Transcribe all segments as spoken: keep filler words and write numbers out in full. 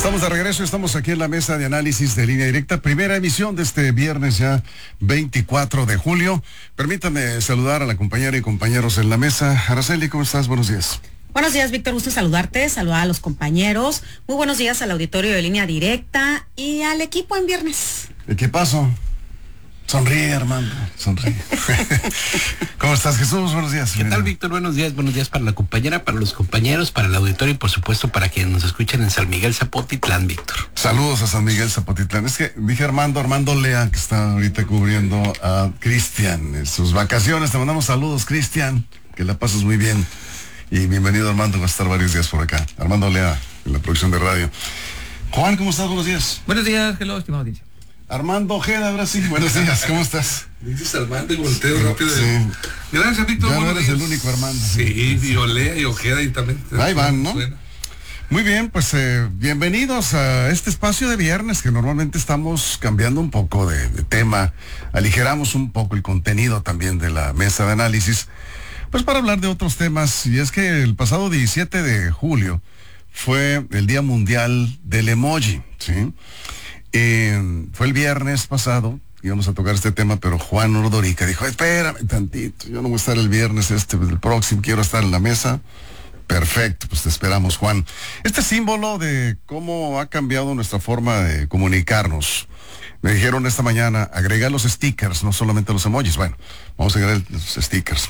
Estamos de regreso, estamos aquí en la mesa de análisis de Línea Directa, primera emisión de este viernes ya veinticuatro de julio. Permítame saludar a la compañera y compañeros en la mesa. Araceli, ¿cómo estás? Buenos días. Buenos días, Víctor, gusto saludarte, saludar a los compañeros. Muy buenos días al auditorio de Línea Directa y al equipo en viernes. ¿Qué pasó? Sonríe, Armando, sonríe. ¿Cómo estás, Jesús? Buenos días. ¿Qué tal, Víctor? Buenos días, buenos días para la compañera, para los compañeros, para el auditorio y por supuesto para quienes nos escuchan en San Miguel Zapotitlán, Víctor. Saludos a San Miguel Zapotitlán. Es que dije Armando, Armando Lea, que está ahorita cubriendo a Cristian en sus vacaciones. Te mandamos saludos, Cristian, que la pases muy bien. Y bienvenido, Armando, va a estar varios días por acá. Armando Lea, en la producción de radio. Juan, ¿cómo estás? Buenos días. Buenos días, hello, estimado audiencia. Armando Ojeda, ahora sí. Buenos días, ¿cómo estás? Dices Armando y volteo sí, rápido. Sí. Gracias, Víctor. Ya no eres el único, Armando. Sí, y Olea y Ojeda y también. Ahí van, ¿no? Suena. Muy bien, pues eh, bienvenidos a este espacio de viernes que normalmente estamos cambiando un poco de, de tema. Aligeramos un poco el contenido también de la mesa de análisis, pues para hablar de otros temas. Y es que el pasado diecisiete de julio fue el Día Mundial del Emoji, ¿sí? Eh, fue el viernes pasado, íbamos a tocar este tema, pero Juan Ordorica dijo, espérame tantito, yo no voy a estar el viernes este, el próximo, quiero estar en la mesa. Perfecto, pues te esperamos, Juan. Este símbolo de cómo ha cambiado nuestra forma de comunicarnos. Me dijeron esta mañana, agregar los stickers, no solamente los emojis. Bueno, vamos a agregar los stickers.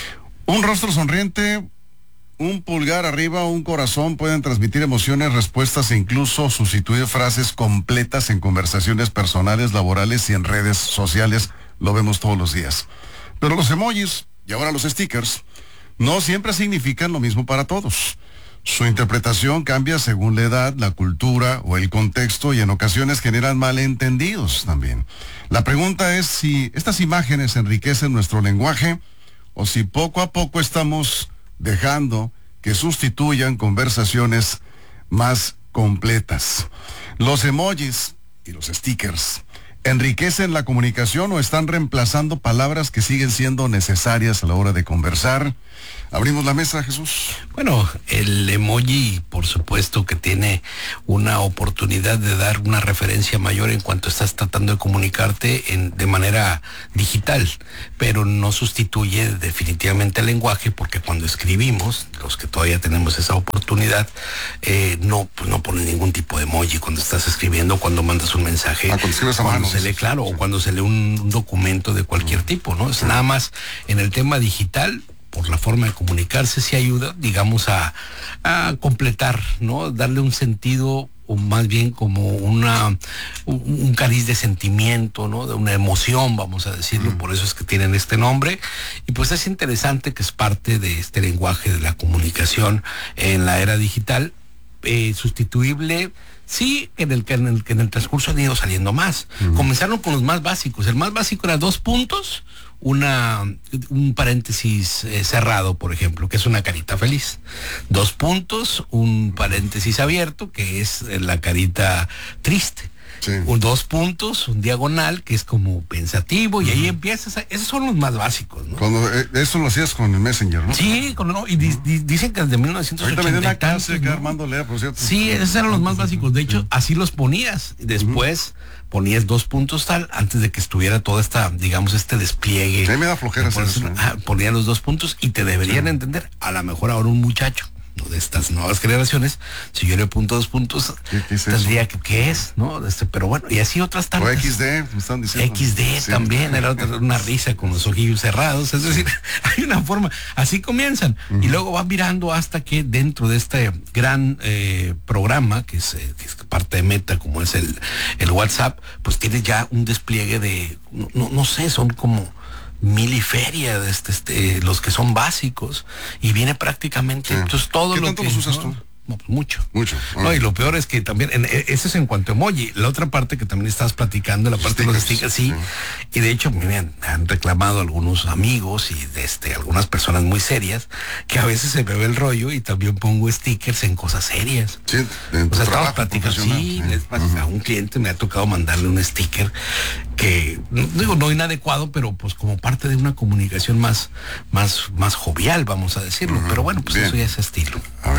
Un rostro sonriente, un pulgar arriba, un corazón pueden transmitir emociones, respuestas e incluso sustituir frases completas en conversaciones personales, laborales y en redes sociales. Lo vemos todos los días. Pero los emojis, y ahora los stickers, no siempre significan lo mismo para todos. Su interpretación cambia según la edad, la cultura o el contexto y en ocasiones generan malentendidos también. La pregunta es si estas imágenes enriquecen nuestro lenguaje o si poco a poco estamos dejando que sustituyan conversaciones más completas. Los emojis y los stickers enriquecen la comunicación o están reemplazando palabras que siguen siendo necesarias a la hora de conversar. Abrimos la mesa, Jesús. Bueno, el emoji, por supuesto que tiene una oportunidad de dar una referencia mayor en cuanto estás tratando de comunicarte en, de manera digital, pero no sustituye definitivamente el lenguaje, porque cuando escribimos, los que todavía tenemos esa oportunidad, eh, no, pues no pones ningún tipo de emoji cuando estás escribiendo, cuando mandas un mensaje, ah, cuando escribes a cuando mano, se lee, claro, sí. O cuando se lee un, un documento de cualquier uh-huh. tipo, ¿no? Es uh-huh. nada más en el tema digital. Por la forma de comunicarse, sí ayuda, digamos, a, a completar, ¿no? Darle un sentido, o más bien como una un, un cariz de sentimiento, ¿no? De una emoción, vamos a decirlo, mm. por eso es que tienen este nombre. Y pues es interesante que es parte de este lenguaje de la comunicación en la era digital, eh, sustituible. Sí, en el que en el, en el transcurso han ido saliendo más. Mm. Comenzaron con los más básicos. El más básico era dos puntos, una un paréntesis eh, cerrado, por ejemplo, que es una carita feliz. Dos puntos, un paréntesis abierto, que es la carita triste. Sí. Un dos puntos, un diagonal, que es como pensativo, y uh-huh. ahí empiezas a, esos son los más básicos, ¿no? Cuando, eh, eso lo hacías con el Messenger, ¿no? Sí, con, no, y di, di, dicen que desde mil novecientos ochenta. Ahorita me dio una clase que Armando Lea, por cierto. Sí, esos eran los más básicos. De hecho, así los ponías. Después uh-huh. ponías dos puntos tal, antes de que estuviera toda esta, digamos, este despliegue. A mí me da flojera hacer eso. Ah, ponías los dos puntos y te deberían sí. entender. A lo mejor ahora un muchacho, ¿no? De estas nuevas generaciones, si yo le apunto dos puntos, ¿qué, qué es tendría que, ¿qué es? ¿No? Este, pero bueno, y así otras tantas. O equis de, me están diciendo. equis de sí. también, era otra, una risa con los ojillos cerrados, es decir, hay una forma, así comienzan, uh-huh. y luego van virando hasta que dentro de este gran eh, programa, que es, eh, que es parte de Meta, como es el, el WhatsApp, pues tiene ya un despliegue de, no, no, no sé, son como mil y feria de este, este, los que son básicos, y viene prácticamente sí. entonces todo ¿Qué lo tanto que los usas ¿no? tú? No, pues mucho. Mucho. No, y lo peor es que también, en, eso es en cuanto a emoji. La otra parte que también estás platicando, la parte stickers, de los stickers, sí. sí. Y de hecho, me han, han reclamado algunos amigos y de este, algunas personas muy serias, que a veces se me ve el rollo y también pongo stickers en cosas serias. Sí, o sea, estamos platicando, sí, sí. Les, uh-huh. a un cliente me ha tocado mandarle un sticker que, no, digo, no inadecuado, pero pues como parte de una comunicación más, más, más jovial, vamos a decirlo. Uh-huh. Pero bueno, pues bien. Eso ya es estilo. A ver.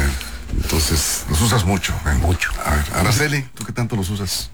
Entonces, los usas mucho. ¿eh? Mucho. A ver, Araceli, ¿tú qué tanto los usas?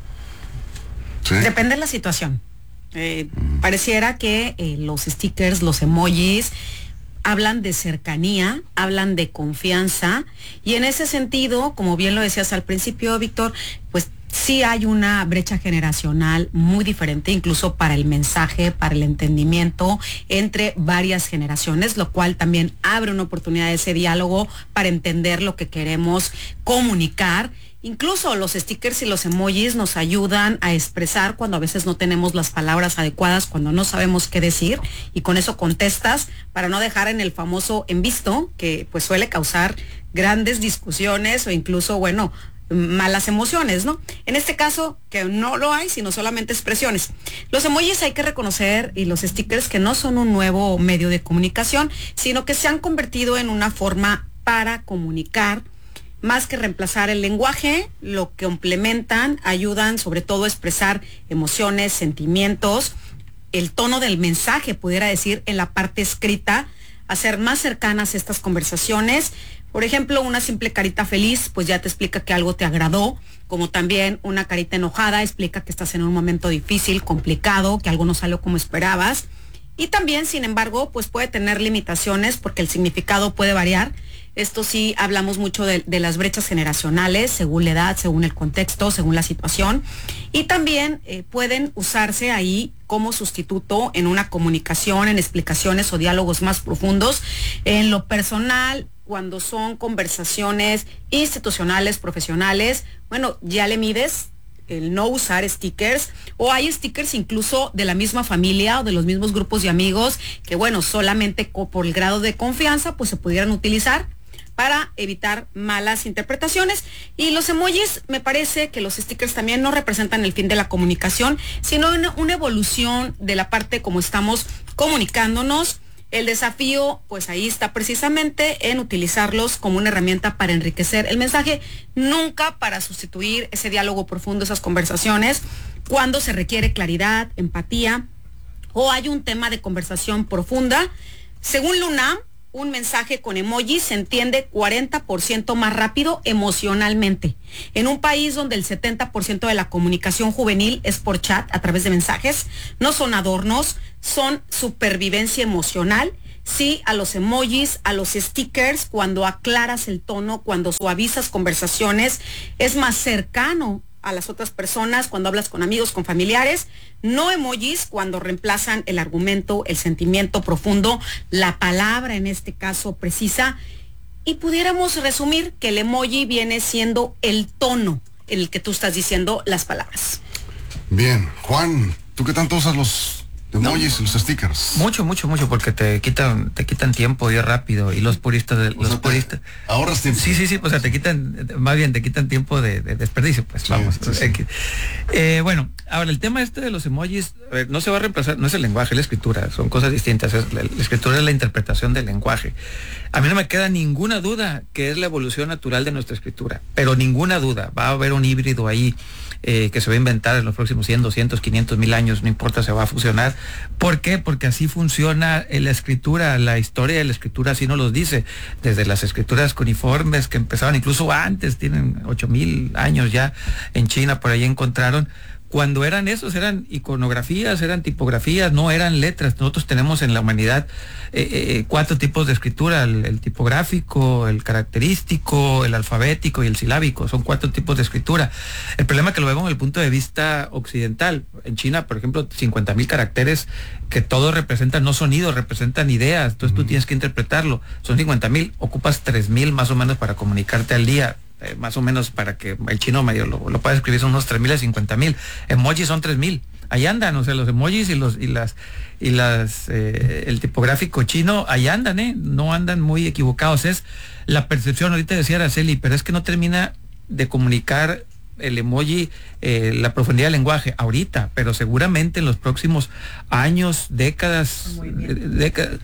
¿Sí? Depende de la situación. Eh, mm. Pareciera que eh, los stickers, los emojis, hablan de cercanía, hablan de confianza, y en ese sentido, como bien lo decías al principio, Víctor, pues sí hay una brecha generacional muy diferente, incluso para el mensaje, para el entendimiento entre varias generaciones, lo cual también abre una oportunidad de ese diálogo para entender lo que queremos comunicar. Incluso los stickers y los emojis nos ayudan a expresar cuando a veces no tenemos las palabras adecuadas, cuando no sabemos qué decir, y con eso contestas para no dejar en el famoso en visto, que pues suele causar grandes discusiones o incluso, bueno, malas emociones, ¿no? En este caso, que no lo hay, sino solamente expresiones. Los emojis hay que reconocer, y los stickers, que no son un nuevo medio de comunicación, sino que se han convertido en una forma para comunicar. Más que reemplazar el lenguaje, lo que complementan, ayudan sobre todo a expresar emociones, sentimientos, el tono del mensaje, pudiera decir, en la parte escrita, hacer más cercanas estas conversaciones. Por ejemplo, una simple carita feliz, pues ya te explica que algo te agradó, como también una carita enojada explica que estás en un momento difícil, complicado, que algo no salió como esperabas. Y también, sin embargo, pues puede tener limitaciones porque el significado puede variar. Esto sí, hablamos mucho de, de las brechas generacionales, según la edad, según el contexto, según la situación. Y también eh, pueden usarse ahí como sustituto en una comunicación, en explicaciones o diálogos más profundos. En lo personal, cuando son conversaciones institucionales, profesionales, bueno, ya le mides el no usar stickers, o hay stickers incluso de la misma familia o de los mismos grupos de amigos que, bueno, solamente por el grado de confianza pues se pudieran utilizar para evitar malas interpretaciones. Y los emojis, me parece que los stickers también no representan el fin de la comunicación, sino una, una evolución de la parte como estamos comunicándonos. El desafío, pues ahí está precisamente en utilizarlos como una herramienta para enriquecer el mensaje, nunca para sustituir ese diálogo profundo, esas conversaciones, cuando se requiere claridad, empatía, o hay un tema de conversación profunda. Según la UNAM, un mensaje con emojis se entiende cuarenta por ciento más rápido emocionalmente. En un país donde el setenta por ciento de la comunicación juvenil es por chat, a través de mensajes, no son adornos, son supervivencia emocional. Sí, a los emojis, a los stickers, cuando aclaras el tono, cuando suavizas conversaciones, es más cercano a las otras personas, cuando hablas con amigos, con familiares. No emojis cuando reemplazan el argumento, el sentimiento profundo, la palabra en este caso precisa. Y pudiéramos resumir que el emoji viene siendo el tono en el que tú estás diciendo las palabras. Bien, Juan, ¿tú qué tanto usas los emojis y los stickers? Mucho, mucho, mucho, porque te quitan, te quitan tiempo y es rápido, y los puristas, de, los puristas. Ahorras tiempo. Sí, sí, sí, pues, o sea, te quitan, más bien te quitan tiempo de, de desperdicio, pues, sí, vamos. Sí, sí. Eh, eh, bueno, ahora el tema este de los emojis, a ver, no se va a reemplazar, no es el lenguaje, es la escritura, son cosas distintas. Es, la, la escritura es la interpretación del lenguaje. A mí no me queda ninguna duda que es la evolución natural de nuestra escritura, pero ninguna duda, va a haber un híbrido ahí eh, que se va a inventar en los próximos cien, doscientos, quinientos mil años, no importa, se va a fusionar. ¿Por qué? Porque así funciona la escritura, la historia de la escritura así nos lo dice, desde las escrituras cuneiformes que empezaban incluso antes, tienen ocho mil años ya, en China por ahí encontraron. Cuando eran esos, eran iconografías, eran tipografías, no eran letras. Nosotros tenemos en la humanidad eh, eh, cuatro tipos de escritura, el, el tipográfico, el característico, el alfabético y el silábico. Son cuatro tipos de escritura. El problema es que lo vemos desde el punto de vista occidental. En China, por ejemplo, cincuenta mil caracteres que todos representan, no sonidos, representan ideas. Entonces tú tienes que interpretarlo. Son cincuenta mil, ocupas tres mil más o menos para comunicarte al día. Eh, más o menos para que el chino medio lo, lo pueda escribir, son unos tres mil a cincuenta mil. Emojis son tres mil. Ahí andan, o sea, los emojis y los y las y las eh, el tipográfico chino, ahí andan, eh, no andan muy equivocados. Es la percepción, ahorita decía Araceli, pero es que no termina de comunicar el emoji eh, la profundidad del lenguaje ahorita, pero seguramente en los próximos años, décadas, décadas,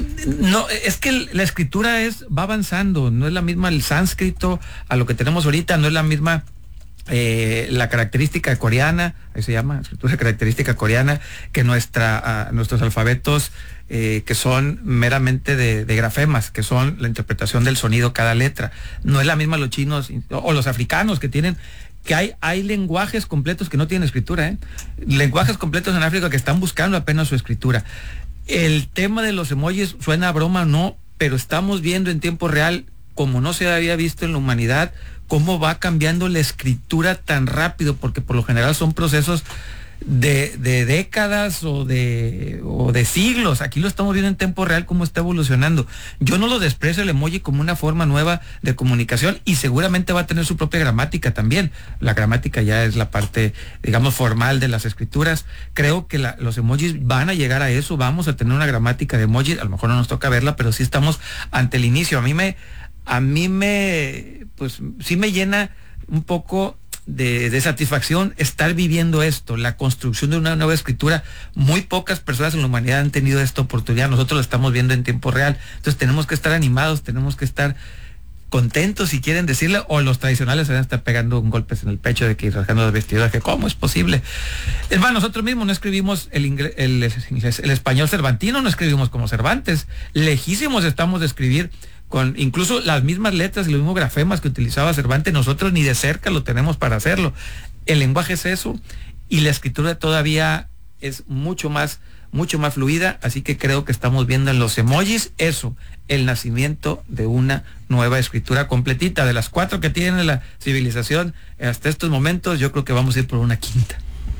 no, es que la escritura es va avanzando, no es la misma el sánscrito a lo que tenemos ahorita, no es la misma eh, la característica coreana, ahí se llama, escritura característica coreana, que nuestra, uh, nuestros alfabetos eh, que son meramente de, de grafemas, que son la interpretación del sonido cada letra. No es la misma los chinos o los africanos que tienen, que hay, hay lenguajes completos que no tienen escritura, ¿eh? Lenguajes completos en África que están buscando apenas su escritura. El tema de los emojis suena a broma, no, pero estamos viendo en tiempo real, como no se había visto en la humanidad, cómo va cambiando la escritura tan rápido, porque por lo general son procesos de, de décadas o de, o de siglos. Aquí lo estamos viendo en tiempo real cómo está evolucionando. Yo no lo desprecio el emoji como una forma nueva de comunicación, y seguramente va a tener su propia gramática también. La gramática ya es la parte, digamos, formal de las escrituras. Creo que la, los emojis van a llegar a eso, vamos a tener una gramática de emojis, a lo mejor no nos toca verla, pero sí estamos ante el inicio. A mí me, a mí me, pues sí me llena un poco De, de satisfacción estar viviendo esto, la construcción de una nueva escritura. Muy pocas personas en la humanidad han tenido esta oportunidad, nosotros lo estamos viendo en tiempo real, entonces tenemos que estar animados, tenemos que estar contentos, si quieren decirle, o los tradicionales se van a estar pegando golpes en el pecho de que rasgando las vestiduras, que cómo es posible. Es más, nosotros mismos no escribimos el, inglés, el, el, el español cervantino, no escribimos como Cervantes, lejísimos estamos de escribir con incluso las mismas letras y los mismos grafemas que utilizaba Cervantes. Nosotros ni de cerca lo tenemos para hacerlo. El lenguaje es eso, y la escritura todavía es mucho más, mucho más fluida, así que creo que estamos viendo en los emojis eso, el nacimiento de una nueva escritura completita. De las cuatro que tiene la civilización hasta estos momentos, yo creo que vamos a ir por una quinta.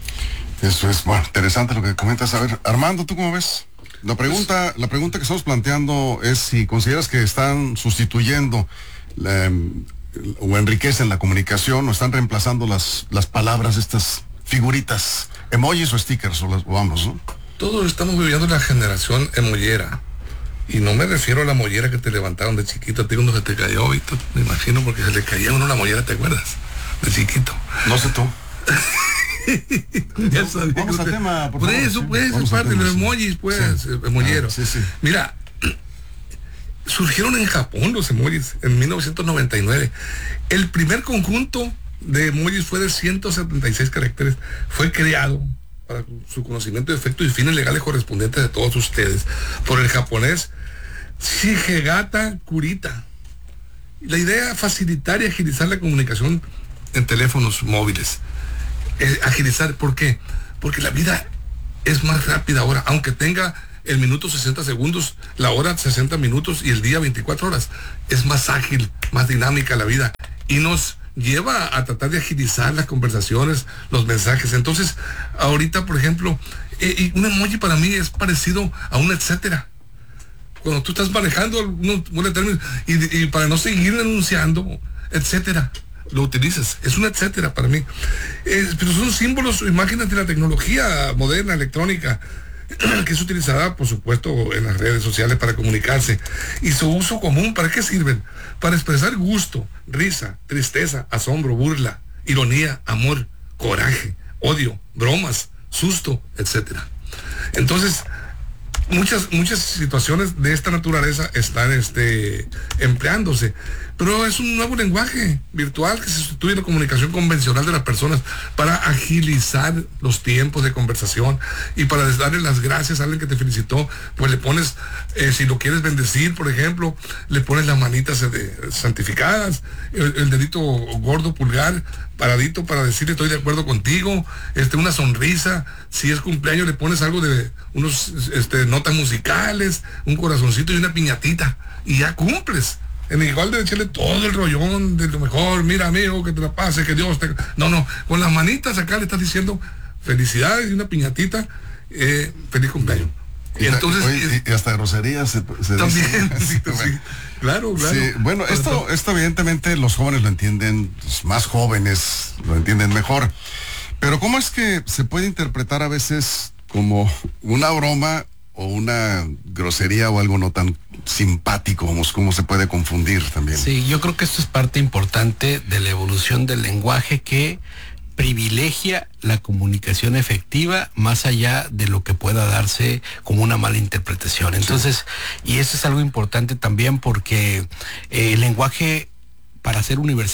Eso es, bueno, interesante lo que comentas. A ver, Armando, ¿tú cómo ves? La pregunta, la pregunta que estamos planteando es si consideras que están sustituyendo la, o enriquecen la comunicación, o están reemplazando las, las palabras, estas figuritas, emojis o stickers, o, las, o ambos, ¿no? Todos estamos viviendo la generación emollera. Y no me refiero a la mollera que te levantaron de chiquito, te digo, cuando se te cayó, y me imagino, porque se le caía a uno la mollera, ¿te acuerdas? De chiquito. No sé tú. Ya sabía. Vamos al tema, por por favor, eso, sí. pues, Vamos es parte de tema, los sí. emojis, pues, Sí. emolleros. Ah, sí, sí. Mira, surgieron en Japón los emojis en mil novecientos noventa y nueve. El primer conjunto de emojis fue de ciento setenta y seis caracteres. Fue creado para su conocimiento de efectos y fines legales correspondientes de todos ustedes por el japonés Shigegata Kurita. La idea, facilitar y agilizar la comunicación en teléfonos móviles. Eh, agilizar, ¿por qué? Porque la vida es más rápida ahora, aunque tenga el minuto sesenta segundos, la hora sesenta minutos y el día veinticuatro horas. Es más ágil, más dinámica la vida, y nos lleva a tratar de agilizar las conversaciones, los mensajes. Entonces, ahorita, por ejemplo, eh, un emoji para mí es parecido a un etcétera. Cuando tú estás manejando unos buenos términos y, y para no seguir denunciando, etcétera, lo utilizas. Es un etcétera para mí. Es, pero son símbolos o imágenes de la tecnología moderna, electrónica, que es utilizada, por supuesto, en las redes sociales para comunicarse. Y su uso común, ¿para qué sirven? Para expresar gusto, risa, tristeza, asombro, burla, ironía, amor, coraje, odio, bromas, susto, etcétera. Entonces, muchas muchas situaciones de esta naturaleza están este, empleándose, pero es un nuevo lenguaje virtual que se sustituye la comunicación convencional de las personas para agilizar los tiempos de conversación y para darle las gracias a alguien que te felicitó. Pues le pones, eh, si lo quieres bendecir, por ejemplo, le pones las manitas de, santificadas, el, el dedito gordo pulgar paradito para decirle estoy de acuerdo contigo, este, una sonrisa. Si es cumpleaños le pones algo de unos este, notas musicales, un corazoncito y una piñatita, y ya cumples. En igual de echarle todo el rollón de lo mejor, mira amigo, que te la pase, que Dios te... No, no, con las manitas acá le estás diciendo felicidades y una piñatita, eh, feliz cumpleaños. Y entonces, oye, y hasta groserías se, se también, sí, sí, claro, claro. Sí, bueno, esto, esto evidentemente los jóvenes lo entienden, los más jóvenes lo entienden mejor. Pero ¿cómo es que se puede interpretar a veces como una broma o una grosería o algo no tan simpático? ¿Cómo, cómo se puede confundir también? Sí, yo creo que esto es parte importante de la evolución del lenguaje que privilegia la comunicación efectiva más allá de lo que pueda darse como una mala interpretación. Entonces, sí. Y eso es algo importante también porque eh, el lenguaje, para ser universal,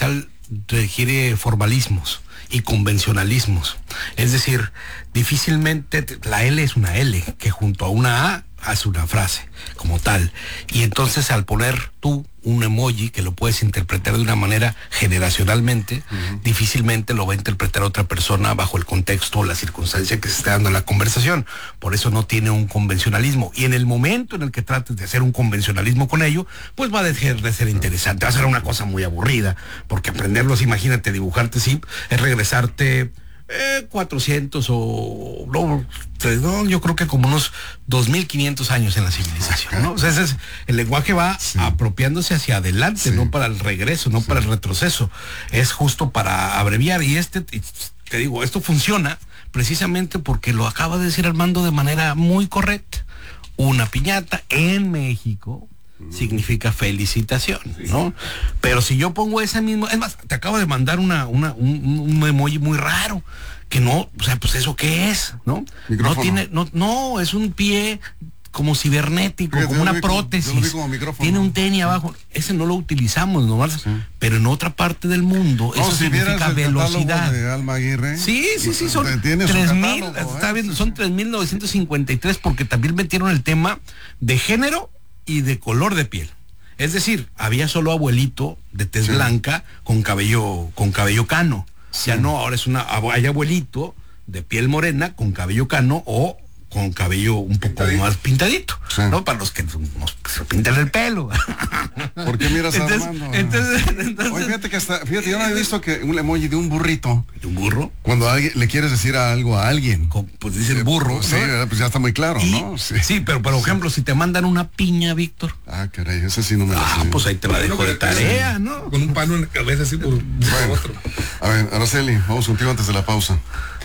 requiere formalismos y convencionalismos. Es decir, difícilmente la L es una L que junto a una A hace una frase como tal. Y entonces al poner tú un emoji que lo puedes interpretar de una manera generacionalmente, uh-huh. difícilmente lo va a interpretar otra persona bajo el contexto o la circunstancia que se está dando en la conversación. Por eso no tiene un convencionalismo. Y en el momento en el que trates de hacer un convencionalismo con ello, pues va a dejar de ser interesante. Va a ser una cosa muy aburrida, porque aprenderlos, imagínate, dibujarte sí, es regresarte Eh, cuatrocientos o no, no, yo creo que como unos dos mil quinientos años en la civilización, ¿no? O sea, ese es, el lenguaje va sí. apropiándose hacia adelante, sí. no para el regreso, no sí. para el retroceso, es justo para abreviar. Y este, te digo, esto funciona precisamente porque lo acaba de decir Armando de manera muy correcta. Una piñata en México significa felicitación, ¿no? Pero si yo pongo ese mismo, es más, te acabo de mandar una, una, un, un emoji muy raro, que no, o sea, pues eso qué es, ¿no? Micrófono. No tiene, no, no, es un pie como cibernético, fíjate, como una prótesis, como, tiene un tenis abajo, ese no lo utilizamos nomás, sí. pero en otra parte del mundo no, eso si significa velocidad. De Alma Aguirre, sí, sí, sí, son tres mil, está viendo, son tres mil novecientos cincuenta y tres, porque también metieron el tema de género y de color de piel. Es decir, había solo abuelito de tez sí. blanca con cabello, con cabello cano. Sí. Ya no, ahora es una, hay abuelito de piel morena con cabello cano o con cabello un poco pintadito. más pintadito, sí. ¿no? Para los que nos, se pintan el pelo. ¿Por qué miras a entonces, Armando? Entonces, entonces, Oye, fíjate que hasta, fíjate, yo no había visto que un emoji de un burrito. ¿De un burro? Cuando alguien, le quieres decir algo a alguien. Con, pues dice el burro. Sí, ¿no? Pues ya está muy claro, y, ¿no? Sí, sí, pero por ejemplo, si te mandan una piña, Víctor. Ah, caray, ese sí no me lo Ah, sé. pues ahí te la dejo de tarea, ¿no? Con un palo en la cabeza así por, bueno, otro. A ver, Araceli, vamos contigo antes de la pausa.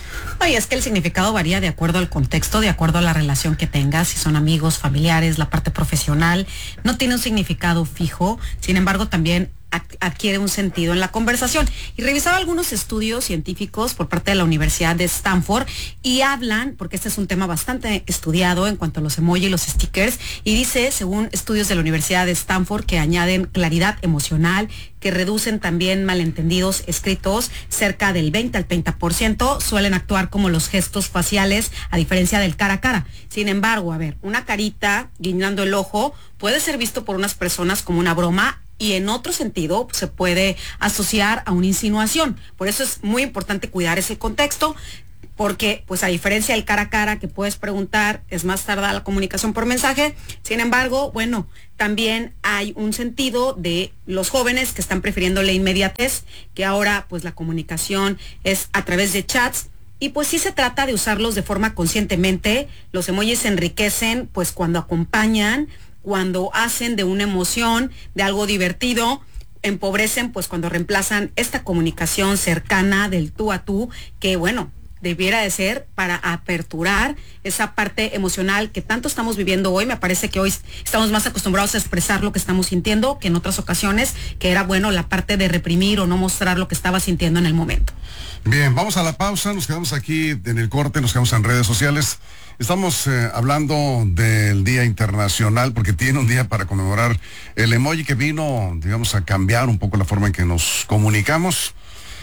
Y es que el significado varía de acuerdo al contexto, de acuerdo a la relación que tengas, si son amigos, familiares, la parte profesional, no tiene un significado fijo, sin embargo también adquiere un sentido en la conversación. Y revisaba algunos estudios científicos por parte de la Universidad de Stanford y hablan, porque este es un tema bastante estudiado en cuanto a los emojis y los stickers, y dice, según estudios de la Universidad de Stanford, que añaden claridad emocional, que reducen también malentendidos escritos cerca del veinte al treinta por ciento, suelen actuar como los gestos faciales, a diferencia del cara a cara. Sin embargo, a ver, una carita guiñando el ojo puede ser visto por unas personas como una broma, y en otro sentido se puede asociar a una insinuación. Por eso es muy importante cuidar ese contexto, porque pues a diferencia del cara a cara que puedes preguntar, es más tardada la comunicación por mensaje. Sin embargo, bueno, también hay un sentido de los jóvenes que están prefiriendo la inmediatez, que ahora pues la comunicación es a través de chats. Y pues sí se trata de usarlos de forma conscientemente. Los emojis se enriquecen pues cuando acompañan, cuando hacen de una emoción, de algo divertido, empobrecen pues cuando reemplazan esta comunicación cercana del tú a tú, que bueno, debiera de ser para aperturar esa parte emocional que tanto estamos viviendo hoy. Me parece que hoy estamos más acostumbrados a expresar lo que estamos sintiendo que en otras ocasiones, que era bueno la parte de reprimir o no mostrar lo que estaba sintiendo en el momento. Bien, vamos a la pausa, nos quedamos aquí en el corte, nos quedamos en redes sociales. Estamos eh, hablando del Día Internacional, porque tiene un día para conmemorar el emoji que vino, digamos, a cambiar un poco la forma en que nos comunicamos,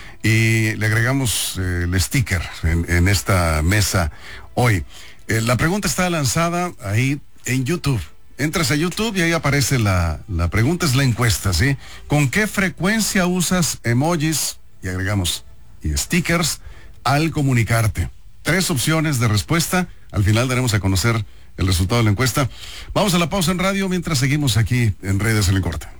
y le agregamos eh, el sticker en, en esta mesa hoy. Eh, la pregunta está lanzada ahí en YouTube. Entras a YouTube y ahí aparece la, la pregunta, es la encuesta, ¿sí? ¿Con qué frecuencia usas emojis, y agregamos, y stickers al comunicarte? Tres opciones de respuesta. Al final daremos a conocer el resultado de la encuesta. Vamos a la pausa en radio mientras seguimos aquí en Redes en el Corte.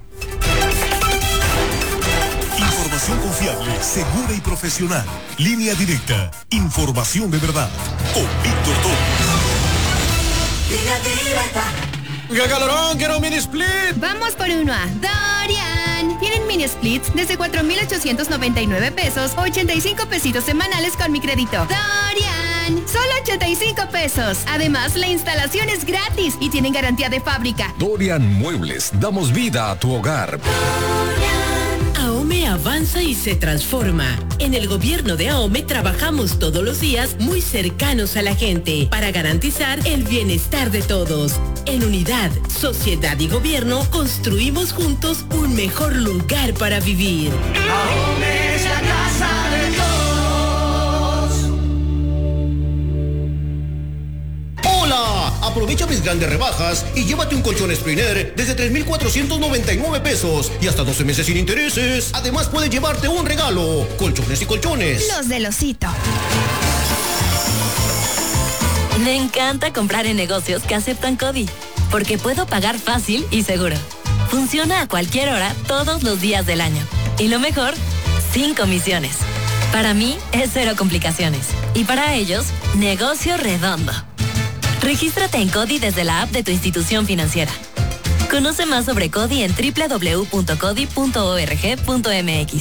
Información confiable, segura y profesional. Línea directa. Información de verdad. Con Víctor Torres. Línea directa. ¡Gagalorón, quiero un mini split! Vamos por uno a Dorian. Tienen mini splits desde cuatro mil ochocientos noventa y nueve pesos, ochenta y cinco pesitos semanales con mi crédito. Dorian, solo ochenta y cinco pesos. Además, la instalación es gratis y tienen garantía de fábrica. Dorian Muebles, damos vida a tu hogar. AOME avanza y se transforma. En el gobierno de AOME trabajamos todos los días muy cercanos a la gente para garantizar el bienestar de todos. En Unidad, Sociedad y Gobierno construimos juntos un mejor lugar para vivir. AOME es la casa de todos. ¡Hola! Aprovecha mis grandes rebajas y llévate un colchón Spriner desde tres mil cuatrocientos noventa y nueve pesos y hasta doce meses sin intereses. Además puedes llevarte un regalo. Colchones y colchones. Los del osito. Me encanta comprar en negocios que aceptan CODI, porque puedo pagar fácil y seguro. Funciona a cualquier hora, todos los días del año. Y lo mejor, sin comisiones. Para mí, es cero complicaciones. Y para ellos, negocio redondo. Regístrate en CODI desde la app de tu institución financiera. Conoce más sobre CODI en doble u doble u doble u punto codi punto org punto m x.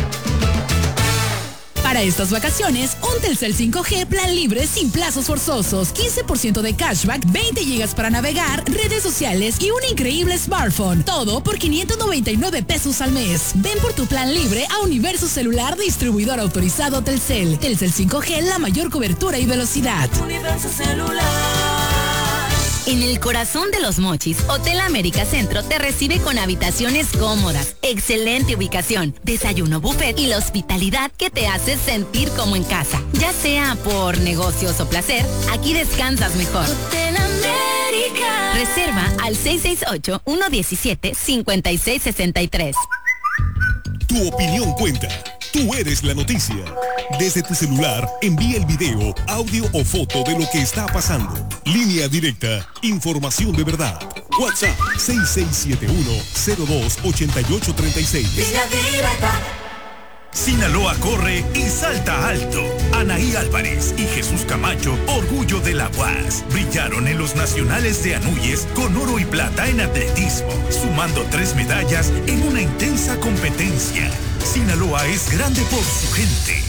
Para estas vacaciones, un Telcel cinco G plan libre sin plazos forzosos, quince por ciento de cashback, veinte gigas para navegar, redes sociales y un increíble smartphone. Todo por quinientos noventa y nueve pesos al mes. Ven por tu plan libre a Universo Celular, distribuidor autorizado Telcel. Telcel cinco G, la mayor cobertura y velocidad. Universo Celular. En el corazón de Los Mochis, Hotel América Centro te recibe con habitaciones cómodas, excelente ubicación, desayuno buffet y la hospitalidad que te hace sentir como en casa. Ya sea por negocios o placer, aquí descansas mejor. Hotel América. Reserva al seis seis ocho, uno uno siete, cinco seis seis tres. Tu opinión cuenta. Tú eres la noticia. Desde tu celular, envía el video, audio o foto de lo que está pasando. Línea directa, información de verdad. WhatsApp seis seis siete uno, cero dos, ocho ocho tres seis. Línea directa. Sinaloa corre y salta alto. Anaí Álvarez y Jesús Camacho, orgullo de la U A S, brillaron en los nacionales de Anuyes con oro y plata en atletismo, sumando tres medallas en una intensa competencia. Sinaloa es grande por su gente.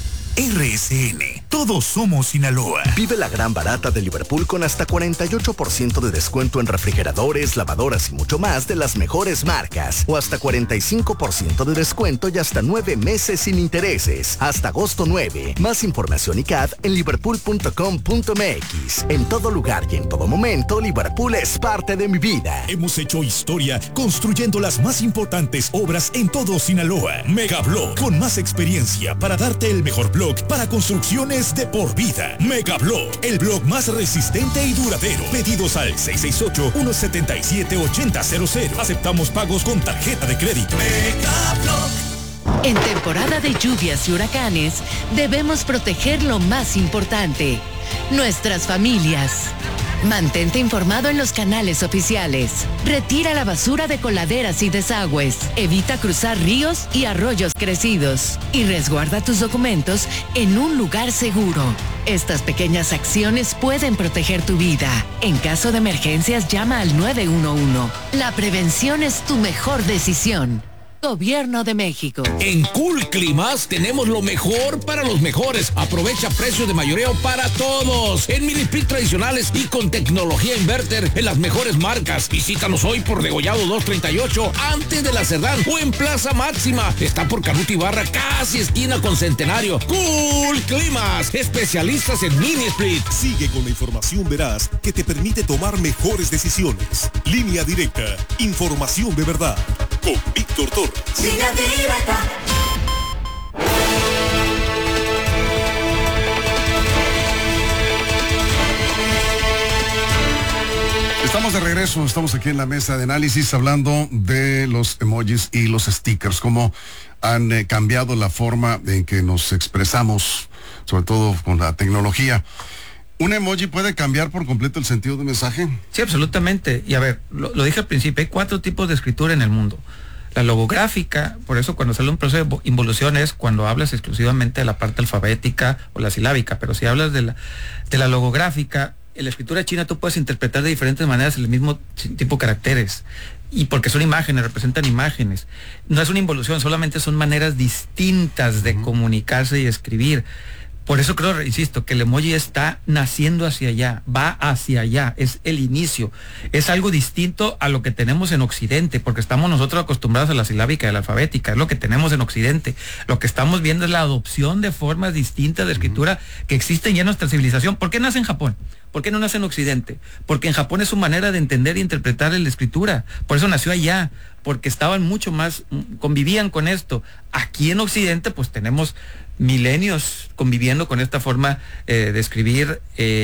R S N, todos somos Sinaloa. Vive la gran barata de Liverpool con hasta cuarenta y ocho por ciento de descuento en refrigeradores, lavadoras y mucho más de las mejores marcas. O hasta cuarenta y cinco por ciento de descuento y hasta nueve meses sin intereses. Hasta agosto nueve. Más información y C A D en liverpool punto com punto m x. En todo lugar y en todo momento, Liverpool es parte de mi vida. Hemos hecho historia construyendo las más importantes obras en todo Sinaloa. Megablock, con más experiencia para darte el mejor blog para construcciones de por vida. Megablock, el blog más resistente y duradero. Pedidos al seis seis ocho, uno siete siete, ocho cero cero cero. Aceptamos pagos con tarjeta de crédito. Megablock. En temporada de lluvias y huracanes, debemos proteger lo más importante, nuestras familias. Mantente informado en los canales oficiales. Retira la basura de coladeras y desagües. Evita cruzar ríos y arroyos crecidos. Y resguarda tus documentos en un lugar seguro. Estas pequeñas acciones pueden proteger tu vida. En caso de emergencias, llama al nueve uno uno. La prevención es tu mejor decisión. Gobierno de México. En Cool Climas tenemos lo mejor para los mejores. Aprovecha precios de mayoreo para todos. En mini split tradicionales y con tecnología inverter en las mejores marcas. Visítanos hoy por Degollado doscientos treinta y ocho, antes de la Cerdán, o en Plaza Máxima. Está por Canuto Ibarra, casi esquina con Centenario. Cool Climas, especialistas en mini split. Sigue con la información veraz que te permite tomar mejores decisiones. Línea directa, información de verdad. Con Víctor Torres. Línea directa. Estamos de regreso, estamos aquí en la mesa de análisis hablando de los emojis y los stickers, cómo han eh, cambiado la forma en que nos expresamos, sobre todo con la tecnología. ¿Un emoji puede cambiar por completo el sentido del mensaje? Sí, absolutamente. Y a ver, lo, lo dije al principio, hay cuatro tipos de escritura en el mundo. La logográfica, por eso cuando sale un proceso de involución es cuando hablas exclusivamente de la parte alfabética o la silábica, pero si hablas de la, de la logográfica, en la escritura china tú puedes interpretar de diferentes maneras el mismo tipo de caracteres. Y porque son imágenes, representan imágenes. No es una involución, solamente son maneras distintas de comunicarse y escribir. Por eso creo, insisto, que el emoji está naciendo hacia allá, va hacia allá, es el inicio. Es algo distinto a lo que tenemos en Occidente, porque estamos nosotros acostumbrados a la silábica y a la alfabética, es lo que tenemos en Occidente. Lo que estamos viendo es la adopción de formas distintas de escritura que existen ya en nuestra civilización. ¿Por qué nace en Japón? ¿Por qué no nace en Occidente? Porque en Japón es su manera de entender e interpretar la escritura. Por eso nació allá, porque estaban mucho más, convivían con esto. Aquí en Occidente, pues tenemos milenios conviviendo con esta forma eh, de escribir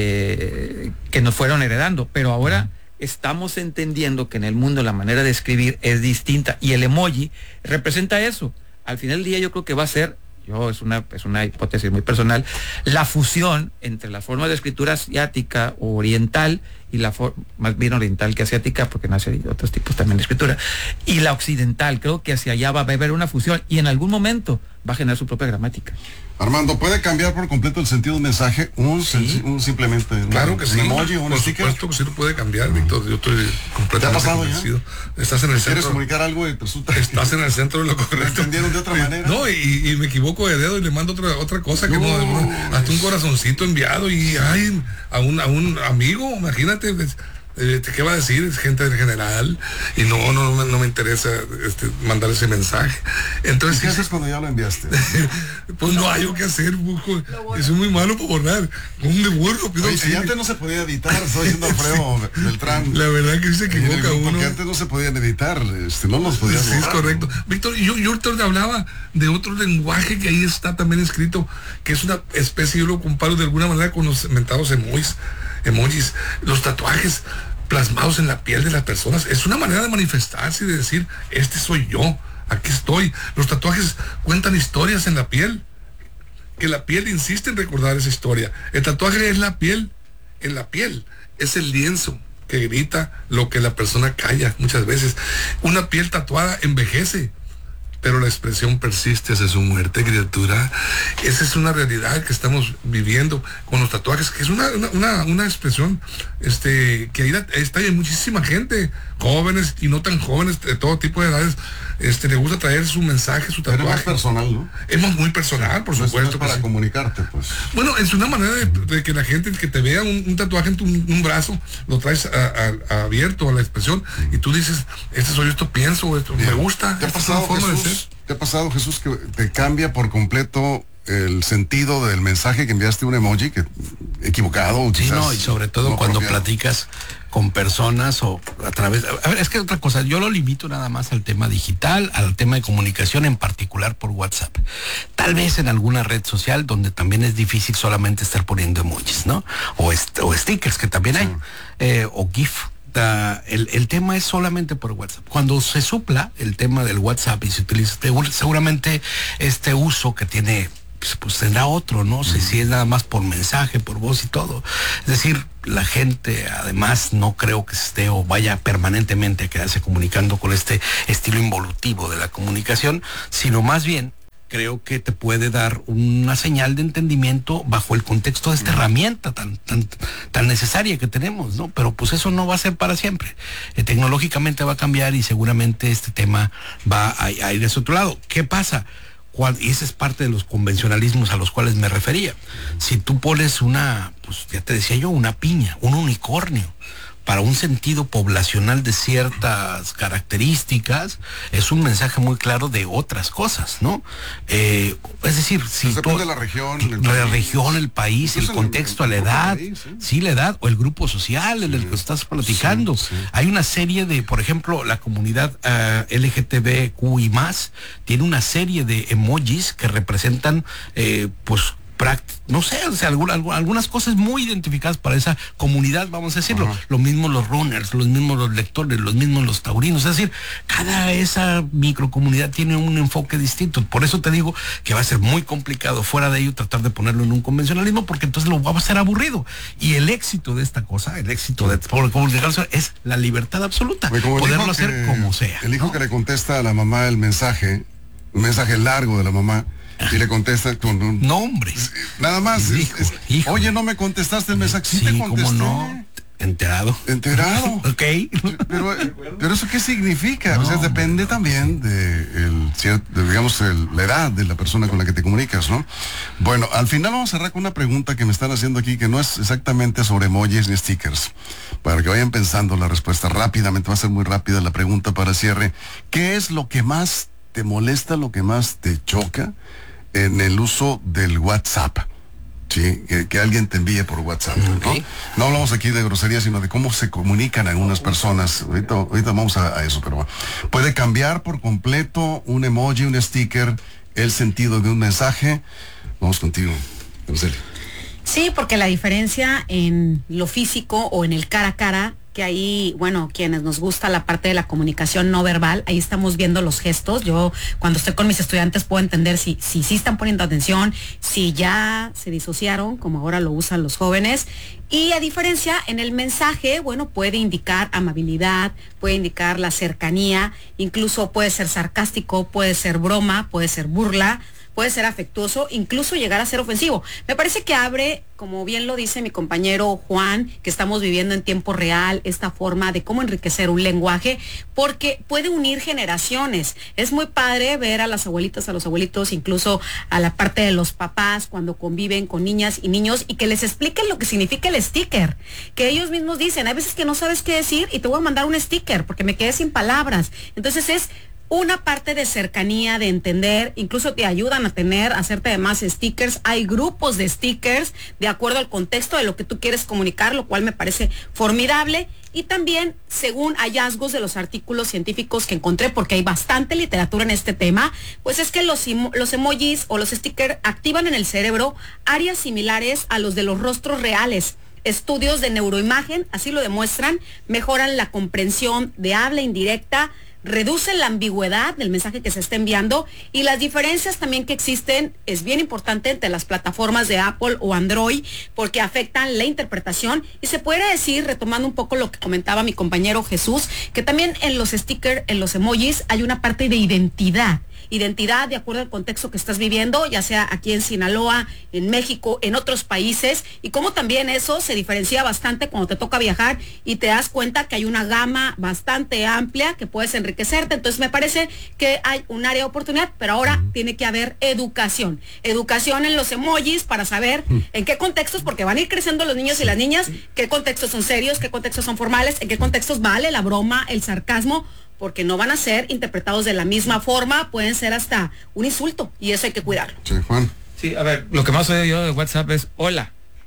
eh, que nos fueron heredando, pero ahora estamos entendiendo que en el mundo la manera de escribir es distinta y el emoji representa eso. Al final del día yo creo que va a ser, yo es una, es una hipótesis muy personal, la fusión entre la forma de escritura asiática o oriental y la forma, más bien oriental que asiática, porque nace de otros tipos también de escritura, y la occidental. Creo que hacia allá va a haber una fusión y en algún momento va a generar su propia gramática. Armando, ¿puede cambiar por completo el sentido de un mensaje? Un, sí. un simplemente claro un, que un sí, emoji, un por sticker. supuesto que sí lo puede cambiar, Víctor. Yo estoy completamente ¿Te ha pasado convencido. Ya? Estás en el ¿Quieres centro. comunicar algo y te resulta? Estás en el centro de lo correcto. ¿Lo entendieron de otra manera? No, y, y me equivoco de dedo y le mando otra otra cosa que no, no hasta un corazoncito enviado y ay, a un a un amigo, imagínate. Pues, Eh, ¿qué va a decir? Es gente en general y no no, no, no me interesa este, mandar ese mensaje. Entonces, ¿qué haces cuando ya lo enviaste? Pues no hay que hacer, buco. Eso es muy malo para borrar. ¿Cómo de borro? Oye, si antes no se podía editar, estoy diciendo Alfredo sí. Beltrán. La verdad que se equivoca uno. Porque antes no se podían editar, este, no los podías sí, borrar. Es correcto. Víctor, yo, yo ahorita hablaba de otro lenguaje que ahí está también escrito, que es una especie, yo lo comparo de alguna manera con los mentados emojis. emojis, los tatuajes plasmados en la piel de las personas, es una manera de manifestarse y de decir, este soy yo, aquí estoy. Los tatuajes cuentan historias en la piel, que la piel insiste en recordar esa historia. El tatuaje es la piel, en la piel, es el lienzo que grita lo que la persona calla muchas veces. Una piel tatuada envejece, pero la expresión persiste hacia su muerte, criatura. Esa es una realidad que estamos viviendo con los tatuajes, que es una, una, una, una expresión este, que ahí está hay muchísima gente, jóvenes y no tan jóvenes, de todo tipo de edades, este, le gusta traer su mensaje, su tatuaje. Pero es más personal, ¿no? Es muy personal, por no supuesto. Es para sí. comunicarte, pues. Bueno, es una manera de, de que la gente que te vea un, un tatuaje en tu un brazo, lo traes a, a, a abierto a la expresión y tú dices, este soy yo, esto pienso, esto Bien. me gusta. ¿Te ha pasado, forma Jesús, de ser? ¿Te ha pasado, Jesús, que te cambia por completo el sentido del mensaje que enviaste un emoji que equivocado? Sí, no, y sobre todo no cuando apropiado. Platicas con personas o a través, a ver, es que otra cosa, yo lo limito nada más al tema digital, al tema de comunicación, en particular por WhatsApp. Tal vez en alguna red social donde también es difícil solamente estar poniendo emojis, ¿no? O, est o stickers, que también hay, sí. eh, o GIF. Uh, el, el tema es solamente por WhatsApp. Cuando se supla el tema del WhatsApp y se utiliza, seguramente este uso que tiene, pues, pues tendrá otro, no sé si es nada más por mensaje, por voz y todo. Es decir, la gente además no creo que esté o vaya permanentemente a quedarse comunicando con este estilo involutivo de la comunicación, sino más bien creo que te puede dar una señal de entendimiento bajo el contexto de esta herramienta tan, tan, tan necesaria que tenemos, ¿no? Pero pues eso no va a ser para siempre. Eh, tecnológicamente va a cambiar y seguramente este tema va a, a ir hacia otro lado. ¿Qué pasa? Cuando, y ese es parte de los convencionalismos a los cuales me refería. Si tú pones una, pues ya te decía yo, una piña, un unicornio, para un sentido poblacional de ciertas características, es un mensaje muy claro de otras cosas, ¿no? Eh, es decir, si pues tú, de la región, el la país. región, el país, el contexto, el, el, la edad, país, ¿sí? sí, la edad, o el grupo social en sí. el que estás platicando. Sí, sí. Hay una serie de, por ejemplo, la comunidad uh, L G T B Q y más, tiene una serie de emojis que representan, eh, pues, no sé, o sea, algunas, algunas cosas muy identificadas para esa comunidad, vamos a decirlo. Uh-huh. Lo mismo los runners, los mismos los lectores, los mismos los taurinos. Es decir, cada esa microcomunidad tiene un enfoque distinto. Por eso te digo que va a ser muy complicado fuera de ello tratar de ponerlo en un convencionalismo, porque entonces lo va a ser aburrido. Y el éxito de esta cosa, el éxito de comunicación es la libertad absoluta. Poderlo hacer como sea. El hijo, ¿no?, que le contesta a la mamá el mensaje, un mensaje largo de la mamá, y le contesta con un nombre. Nada más. Hijo, es, es, hijo. Oye, no me contestaste el mensaje. Sí, sí te contesté. ¿Cómo no? Enterado. Enterado. Ok. Pero, pero ¿eso qué significa? No. O sea, depende también de, el, de digamos, el, la edad de la persona con la que te comunicas, ¿no? Bueno, al final vamos a cerrar con una pregunta que me están haciendo aquí, que no es exactamente sobre emojis ni stickers. Para que vayan pensando la respuesta rápidamente, va a ser muy rápida la pregunta para cierre. ¿Qué es lo que más te molesta, lo que más te choca en el uso del WhatsApp? Sí, que, que alguien te envíe por WhatsApp, okay. ¿no? No hablamos aquí de grosería, sino de cómo se comunican algunas personas. Ahorita, ahorita vamos a, a eso, pero bueno. Puede cambiar por completo un emoji, un sticker, el sentido de un mensaje. Vamos contigo, Marcelo. Sí, porque la diferencia en lo físico o en el cara a cara, que ahí, bueno, quienes nos gusta la parte de la comunicación no verbal, ahí estamos viendo los gestos. Yo cuando estoy con mis estudiantes puedo entender si si, si están poniendo atención, si ya se disociaron, como ahora lo usan los jóvenes. Y a diferencia, en el mensaje, bueno, puede indicar amabilidad, puede indicar la cercanía, incluso puede ser sarcástico, puede ser broma, puede ser burla, puede ser afectuoso, incluso llegar a ser ofensivo. Me parece que abre, como bien lo dice mi compañero Juan, que estamos viviendo en tiempo real esta forma de cómo enriquecer un lenguaje, porque puede unir generaciones. Es muy padre ver a las abuelitas, a los abuelitos, incluso a la parte de los papás cuando conviven con niñas y niños y que les expliquen lo que significa el sticker, que ellos mismos dicen, hay veces que no sabes qué decir y te voy a mandar un sticker porque me quedé sin palabras. Entonces es una parte de cercanía, de entender, incluso te ayudan a tener, a hacerte además stickers. Hay grupos de stickers de acuerdo al contexto de lo que tú quieres comunicar, lo cual me parece formidable. Y también, según hallazgos de los artículos científicos que encontré, porque hay bastante literatura en este tema, pues es que los, los emojis o los stickers activan en el cerebro áreas similares a los de los rostros reales. Estudios de neuroimagen así lo demuestran, mejoran la comprensión de habla indirecta, reducen la ambigüedad del mensaje que se está enviando y las diferencias también que existen es bien importante entre las plataformas de Apple o Android porque afectan la interpretación y se puede decir, retomando un poco lo que comentaba mi compañero Jesús, que también en los stickers, en los emojis hay una parte de identidad. Identidad de acuerdo al contexto que estás viviendo, ya sea aquí en Sinaloa, en México, en otros países, y cómo también eso se diferencia bastante cuando te toca viajar y te das cuenta que hay una gama bastante amplia que puedes enriquecerte. Entonces me parece que hay un área de oportunidad, pero ahora uh-huh. tiene que haber educación. Educación en los emojis para saber uh-huh. en qué contextos, porque van a ir creciendo los niños y las niñas, qué contextos son serios, qué contextos son formales, en qué contextos vale la broma, el sarcasmo, porque no van a ser interpretados de la misma forma, pueden ser hasta un insulto, y eso hay que cuidarlo. Sí, Juan. Sí, a ver, lo que más oigo yo de WhatsApp es hola,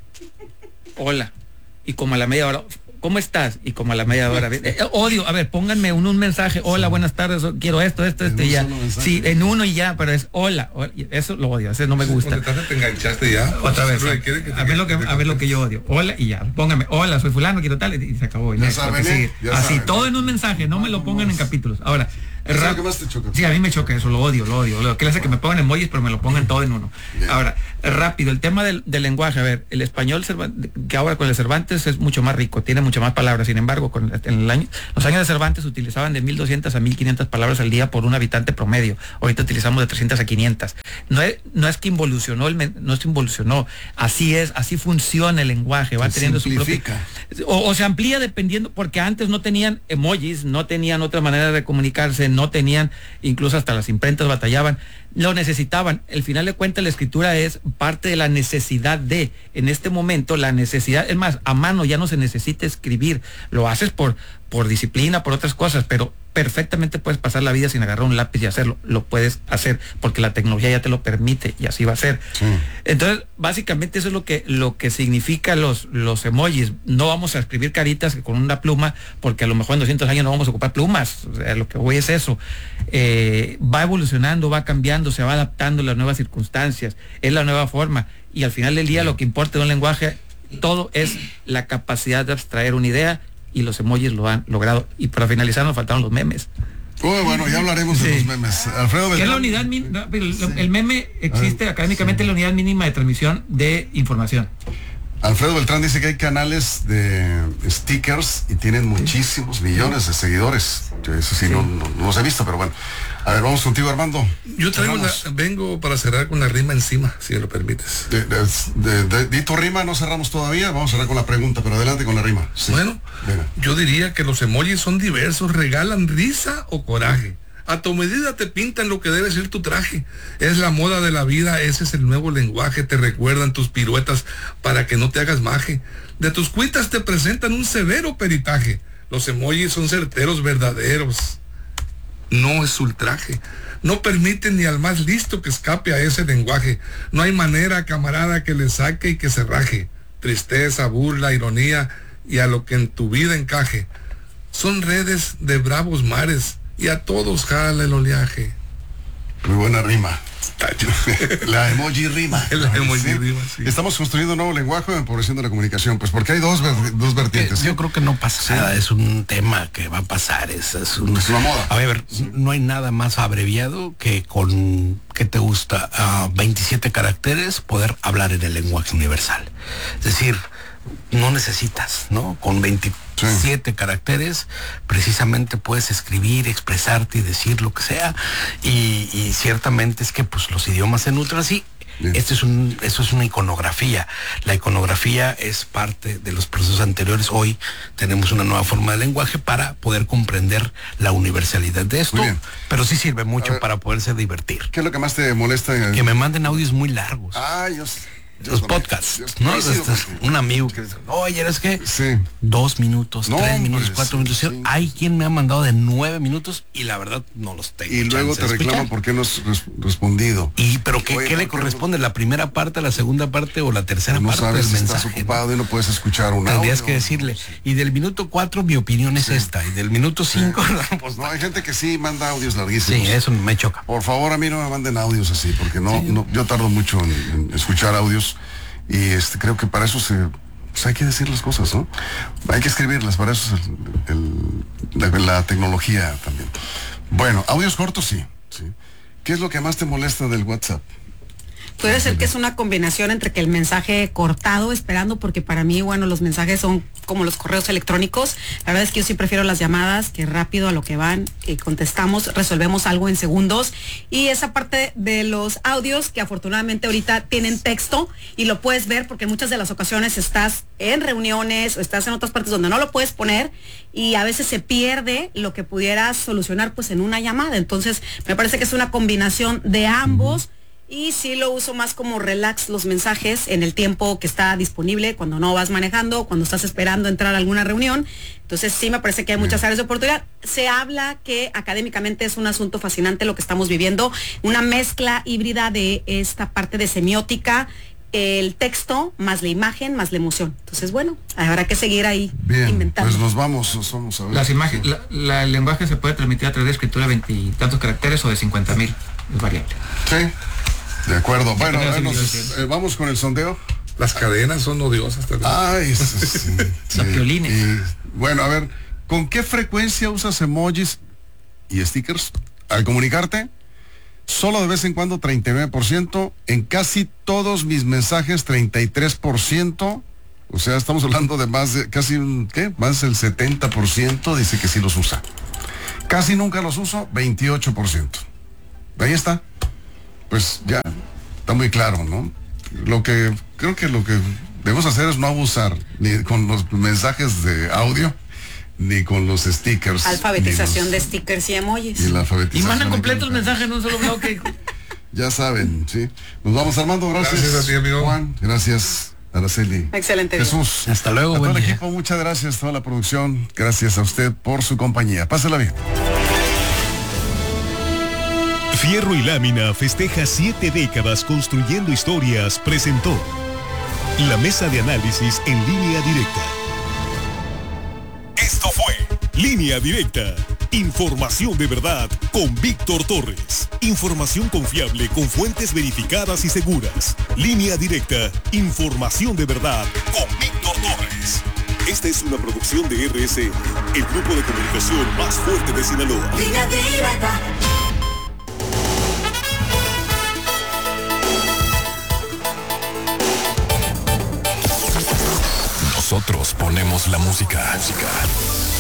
hola, y como a la media hora, ¿cómo estás? Y como a la media hora, eh, odio, a ver, pónganme un, un mensaje, hola, buenas tardes, quiero esto, esto, esto, y ya. Sí, en uno y ya, pero es hola, hola, eso lo odio, eso no me gusta. Te enganchaste ya. Otra vez, sí. a, ver lo que, a ver lo que yo odio, hola y ya, pónganme, hola, soy fulano, quiero tal, y, y se acabó. Y ya ya, saben, ¿eh? ya así, saben. Todo en un mensaje, no me lo pongan en capítulos. Ahora, ¿Es lo que más te choca? Sí, a mí me choca eso, lo odio, lo odio. Lo que hace que me pongan emojis, pero me lo pongan todo en uno. Bien. Ahora, rápido, el tema del, del lenguaje, a ver, el español que ahora con el Cervantes es mucho más rico, tiene mucho más palabras. Sin embargo, con en el año, los años de Cervantes utilizaban de mil doscientas a mil quinientas palabras al día por un habitante promedio. Ahorita utilizamos de trescientas a quinientas. No es, no es que involucionó, el, no es que involucionó, así es, así funciona el lenguaje, va se teniendo simplifica. su propio... O, o se amplía dependiendo, porque antes no tenían emojis, no tenían otra manera de comunicarse, no tenían, incluso hasta las imprentas batallaban, lo necesitaban. El final de cuentas la escritura es parte de la necesidad de, en este momento la necesidad, es más, a mano ya no se necesita escribir, lo haces por, por disciplina, por otras cosas, pero perfectamente puedes pasar la vida sin agarrar un lápiz y hacerlo, lo puedes hacer porque la tecnología ya te lo permite y así va a ser. Sí. Entonces, básicamente eso es lo que, lo que significa los, los emojis. No vamos a escribir caritas con una pluma porque a lo mejor en doscientos años no vamos a ocupar plumas. O sea, lo que voy es eso. Eh, va evolucionando, va cambiando, se va adaptando a las nuevas circunstancias, es la nueva forma y al final del día lo que importa de un lenguaje, todo es la capacidad de abstraer una idea y los emojis lo han logrado. Y para finalizar nos faltaron los memes. Oh, bueno, ya hablaremos sí. de los memes. Alfredo Beltrán. ¿Qué es la unidad mínima? El, el meme existe académicamente la unidad mínima de transmisión de información. Alfredo Beltrán dice que hay canales de stickers y tienen muchísimos millones de seguidores. Yo eso sí, sí. No, no, no los he visto, pero bueno. A ver, vamos contigo, Armando. Yo traigo la, vengo para cerrar con la rima encima, si me lo permites. De, de, de, de, de tu rima, no cerramos todavía, vamos a cerrar con la pregunta, pero adelante con la rima. Sí. Bueno, Venga. Yo diría que los emojis son diversos, regalan risa o coraje. A tu medida te pintan lo que debe ser tu traje. Es la moda de la vida, ese es el nuevo lenguaje. Te recuerdan tus piruetas para que no te hagas maje. De tus cuitas te presentan un severo peritaje. Los emojis son certeros verdaderos. No es ultraje. No permiten ni al más listo que escape a ese lenguaje. No hay manera, camarada, que le saque y que se raje. Tristeza, burla, ironía y a lo que en tu vida encaje. Son redes de bravos mares y a todos jala el oleaje. Muy buena rima. La emoji rima. La emoji sí. rima, sí. Estamos construyendo un nuevo lenguaje empobreciendo la comunicación, pues porque hay dos, dos vertientes. Yo ¿sí? creo que no pasa sí. nada, es un tema que va a pasar, es, es, un, es una moda. A ver, sí. no hay nada más abreviado que con, ¿qué te gusta? Uh, veintisiete caracteres poder hablar en el lenguaje universal. Es decir, no necesitas, ¿no? Con veintisiete sí. caracteres, precisamente puedes escribir, expresarte y decir lo que sea. Y, y ciertamente es que pues los idiomas se nutren así. Este es un, eso es una iconografía. La iconografía es parte de los procesos anteriores. Hoy tenemos una nueva forma de lenguaje para poder comprender la universalidad de esto. Pero sí sirve mucho ver, para poderse divertir. ¿Qué es lo que más te molesta? Que me manden audios muy largos. Ah, yo sé. Los podcasts, ¿no? Este, un amigo que dice, oye, ¿eres qué? Sí. Dos minutos, no, tres minutos, pues, cuatro minutos. Sí. Hay quien me ha mandado de nueve minutos y la verdad no los tengo. Y luego te reclaman por qué no has res respondido. Y pero ¿qué, oye, ¿qué le corresponde? ¿La primera parte, la segunda parte o la tercera no parte sabes del si mensaje? Estás ocupado y no puedes escuchar un audio. Tendrías que decirle. Y del minuto cuatro mi opinión es sí. esta. Y del minuto cinco sí. pues no, hay gente que sí manda audios larguísimos. Sí, eso me choca. Por favor, a mí no me manden audios así, porque no, sí. no yo tardo mucho en, en escuchar audios. Y este creo que para eso se pues hay que decir las cosas, ¿no? Hay que escribirlas, para eso es el, el, la, la tecnología también. Bueno, audios cortos sí, sí. ¿Qué es lo que más te molesta del WhatsApp? Puede ser que es una combinación entre que el mensaje cortado, esperando, porque para mí, bueno, los mensajes son como los correos electrónicos. La verdad es que yo sí prefiero las llamadas, que rápido a lo que van, eh, contestamos, resolvemos algo en segundos. Y esa parte de los audios, que afortunadamente ahorita tienen texto y lo puedes ver, porque en muchas de las ocasiones estás en reuniones o estás en otras partes donde no lo puedes poner y a veces se pierde lo que pudieras solucionar pues en una llamada. Entonces, me parece que es una combinación de ambos. Y sí lo uso más como relax los mensajes en el tiempo que está disponible, cuando no vas manejando, cuando estás esperando entrar a alguna reunión. Entonces sí me parece que hay muchas áreas de oportunidad. Se habla que académicamente es un asunto fascinante lo que estamos viviendo, una mezcla híbrida de esta parte de semiótica, el texto, más la imagen, más la emoción. Entonces, bueno, habrá que seguir ahí Bien, inventando. Pues nos vamos, nos vamos a ver. Las imágenes, sí. la, la, el lenguaje se puede transmitir a través de escritura de veintitantos caracteres o de cincuenta mil, es variable. Sí. De acuerdo, bueno, nos, eh, vamos con el sondeo. Las cadenas son odiosas también. Ay, sí, sí, sí. Los violines. Y, bueno, a ver, ¿con qué frecuencia usas emojis y stickers al comunicarte? Solo de vez en cuando treinta y nueve por ciento, en casi todos mis mensajes treinta y tres por ciento, o sea, estamos hablando de más de, casi, ¿qué? Más del setenta por ciento dice que sí los usa. Casi nunca los uso, veintiocho por ciento. Ahí está. Pues ya está muy claro, ¿no? Lo que creo que lo que debemos hacer es no abusar ni con los mensajes de audio ni con los stickers. Alfabetización los, de stickers y emojis. Y la alfabetización. Y mandan completo el mensaje en un solo bloque. Ya saben, sí. Nos vamos, Armando, gracias. Gracias a ti, amigo. Juan, gracias. Araceli. Excelente. Jesús. Hasta luego. A todo el día. equipo, muchas gracias. Toda la producción. Gracias a usted por su compañía. Pásala bien. Fierro y Lámina festeja siete décadas construyendo historias. Presentó la mesa de análisis en Línea Directa. Esto fue Línea Directa. Información de verdad con Víctor Torres. Información confiable con fuentes verificadas y seguras. Línea Directa. Información de verdad con Víctor Torres. Esta es una producción de R S N, el grupo de comunicación más fuerte de Sinaloa. Línea Directa. Nosotros ponemos la música. música.